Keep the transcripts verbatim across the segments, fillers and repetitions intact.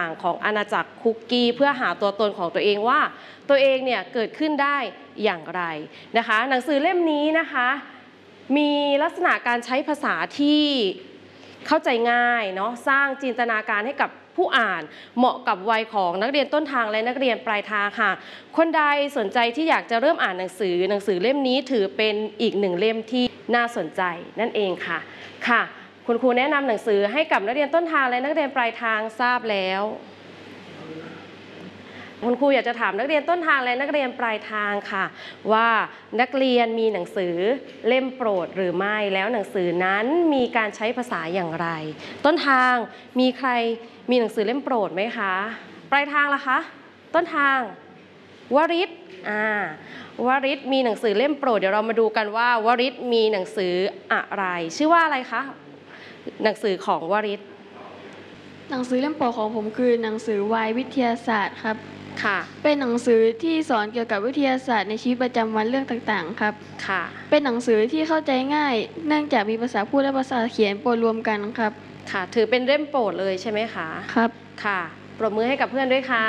างของอาณาจักรคุกกี้เพื่อหาตัวตนของตัวเองว่าตัวเองเนี่ยเกิดขึ้นได้อย่างไรนะคะหนังสือเล่มนี้นะคะมีลักษณะการใช้ภาษาที่เข้าใจง่ายเนาะสร้างจินตนาการให้กับผู้อ่านเหมาะกับวัยของนักเรียนต้นทางและนักเรียนปลายทางค่ะคนใดสนใจที่อยากจะเริ่มอ่านหนังสือหนังสือเล่มนี้ถือเป็นอีกหนึ่งเล่มที่น่าสนใจนั่นเองค่ะค่ะคุณครูแนะนำหนังสือให้กับนักเรียนต้นทางและนักเรียนปลายทางทราบแล้วคุณครูอยากจะถามนักเรียนต้นทางและนักเรียนปลายทางค่ะว่านักเรียนมีหนังสือเล่มโปรดหรือไม่แล้วหนังสือนั้นมีการใช้ภาษาอย่างไรต้นทางมีใครมีหนังสือเล่มโปรดไหมคะปลายทางล่ะคะต้นทางวริศอ่าวริศมีหนังสือเล่มโปรดเดี๋ยวเรามาดูกันว่าวริศมีหนังสืออะไรชื่อว่าอะไรคะหนังสือของวริศหนังสือเล่มโปรดของผมคือหนังสือวัยวิทยาศาสตร์ครับค่ะเป็นหนังสือที่สอนเกี่ยวกับวิทยาศาสตร์ในชีวิตประจำวันเรื่องต่างๆครับค่ะเป็นหนังสือที่เข้าใจง่ายเนื่องจากมีภาษาพูดและภาษาเขียนปนรวมกันครับค่ะถือเป็นเล่มโปรดเลยใช่ไหมคะครับค่ะปรบมือให้กับเพื่อนด้วยค่ะ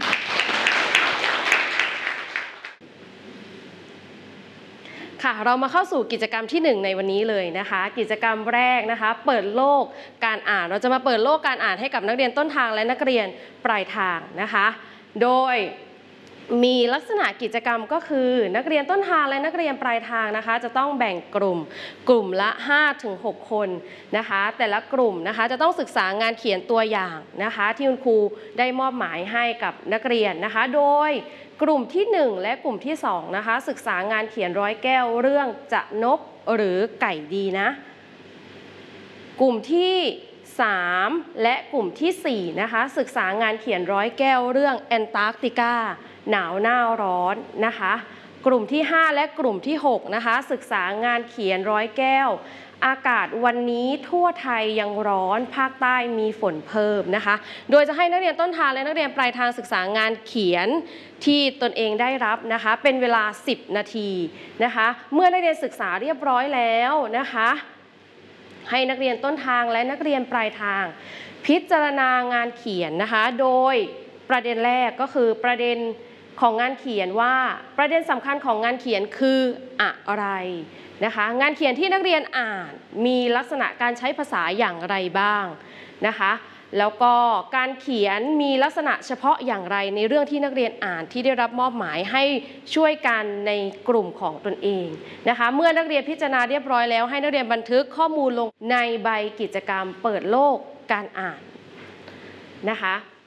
ค่ะเรามาเข้าสู่กิจกรรมที่หนึ่งในวันนี้เลยนะคะกิจกรรมแรกนะคะเปิดโลกการอ่านเราจะมาเปิดโลกการอ่านให้กับนักเรียนต้นทางและนักเรียนปลายทางนะคะโดยมีลักษณะกิจกรรมก็คือนักเรียนต้นทางและนักเรียนปลายทางนะคะจะต้องแบ่งกลุ่มกลุ่มละ ห้าถึงหก คนนะคะแต่ละกลุ่มนะคะจะต้องศึกษางานเขียนตัวอย่างนะคะที่คุณครูได้มอบหมายให้กับนักเรียนนะคะโดยกลุ่มที่หนึ่งและกลุ่มที่สองนะคะศึกษางานเขียนร้อยแก้วเรื่องจะนกหรือไก่ดีนะกลุ่มที่สามและกลุ่มที่สี่นะคะศึกษางานเขียนร้อยแก้วเรื่องแอนตาร์กติกาหนาวหน้าร้อนนะคะกลุ่มที่ห้าและกลุ่มที่หกนะคะศึกษางานเขียนร้อยแก้วอากาศวันนี้ทั่วไทยยังร้อนภาคใต้มีฝนเพิ่มนะคะโดยจะให้นักเรียนต้นทางและนักเรียนปลายทางศึกษางานเขียนที่ตนเองได้รับนะคะเป็นเวลาสิบนาทีนะคะเมื่อนักเรียนศึกษาเรียบร้อยแล้วนะคะให้นักเรียนต้นทางและนักเรียนปลายทางพิจารณางานเขียนนะคะโดยประเด็นแรกก็คือประเด็นของงานเขียนว่าประเด็นสำคัญของงานเขียนคืออะไรนะคะงานเขียนที่นักเรียนอ่านมีลักษณะการใช้ภาษาอย่างไรบ้างนะคะแล้วก็การเขียนมีลักษณะเฉพาะอย่างไรในเรื่องที่นักเรียนอ่านที่ได้รับมอบหมายให้ช่วยกันในกลุ่มของตนเองนะคะเมื่อนักเรียนพิจารณาเรียบร้อยแล้วให้นักเรียนบันทึกข้อมูลลงในใบกิจกรรมเปิดโลกการอ่านนะคะ